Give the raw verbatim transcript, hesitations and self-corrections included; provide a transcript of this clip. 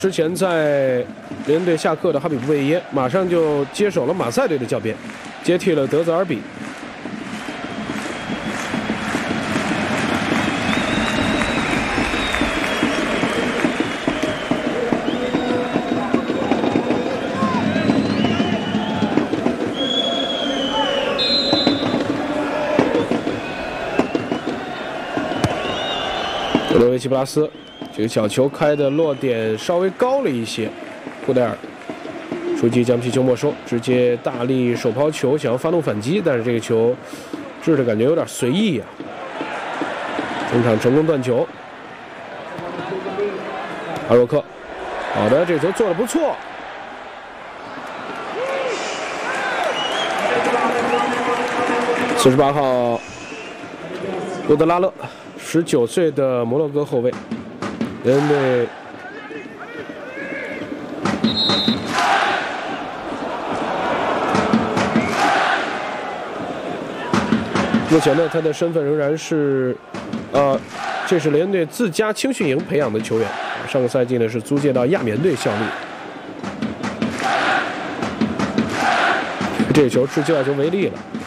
之前在联人队下课的哈比布贝耶，马上就接手了马赛队的教鞭，接替了德泽尔比。格罗维奇·布拉斯，这个小球开的落点稍微高了一些。库戴尔出击将皮球没收，直接大力手抛球，想要发动反击，但是这个球掷的感觉有点随意啊。中场成功断球，阿若克，好的，这球做的不错。四十八号罗德拉勒。十九岁的摩洛哥后卫，人队目前呢，他的身份仍然是，呃，这是联队自家青训营培养的球员，上个赛季呢是租借到亚棉队效力。这球是就要求违例了。